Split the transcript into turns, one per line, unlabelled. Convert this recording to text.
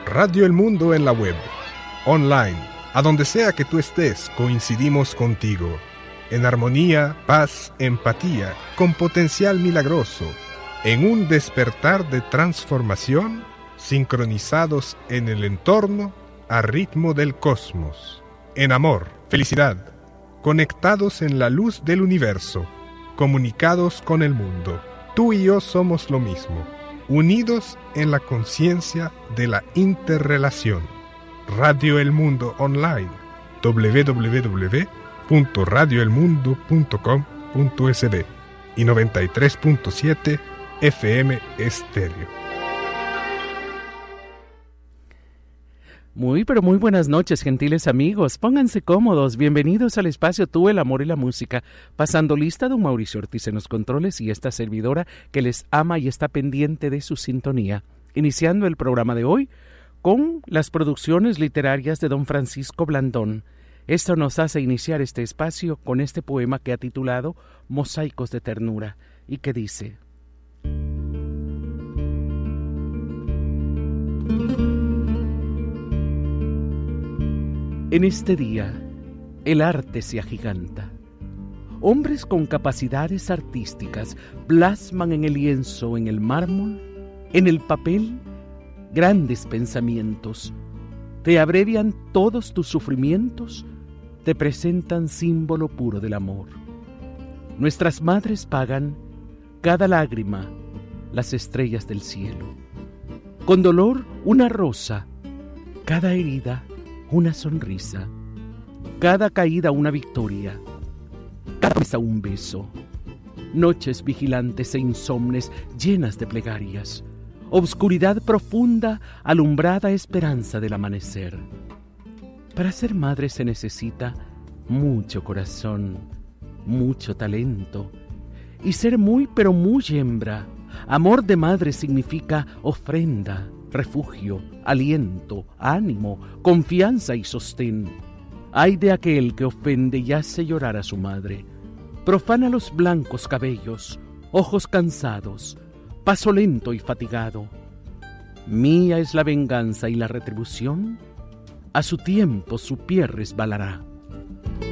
Radio El Mundo en la web, online, a donde sea que tú estés, coincidimos contigo. En armonía, paz, empatía, con potencial milagroso, en un despertar de transformación, sincronizados en el entorno, a ritmo del cosmos. En amor, felicidad, conectados en la luz del universo, comunicados con el mundo. Tú y yo somos lo mismo, unidos en la conciencia de la interrelación. Radio El Mundo Online, www.radioelmundo.com.sb y 93.7 FM Estéreo.
Muy, pero muy buenas noches, gentiles amigos. Pónganse cómodos. Bienvenidos al espacio Tú, el amor y la música. Pasando lista, don Mauricio Ortiz en los controles y esta servidora que les ama y está pendiente de su sintonía. Iniciando el programa de hoy con las producciones literarias de don Francisco Blandón. Esto nos hace iniciar este espacio con este poema que ha titulado Mosaicos de Ternura y que dice: En este día, el arte se agiganta. Hombres con capacidades artísticas plasman en el lienzo, en el mármol, en el papel, grandes pensamientos. Te abrevian todos tus sufrimientos, te presentan símbolo puro del amor. Nuestras madres pagan cada lágrima las estrellas del cielo. Con dolor, una rosa, cada herida, una sonrisa, cada caída una victoria, cada promesa un beso, noches vigilantes e insomnes llenas de plegarias, obscuridad profunda, alumbrada esperanza del amanecer. Para ser madre se necesita mucho corazón, mucho talento, y ser muy pero muy hembra. Amor de madre significa ofrenda, refugio, aliento, ánimo, confianza y sostén. Ay de aquel que ofende y hace llorar a su madre. Profana los blancos cabellos, ojos cansados, paso lento y fatigado. Mía es la venganza y la retribución, a su tiempo su pie resbalará.